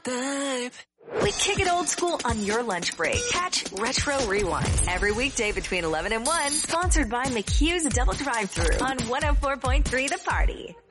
type. We kick it old school on your lunch break. Catch Retro Rewind every weekday between 11 and 1. Sponsored by McHugh's Double Drive-Thru on 104.3 The Party.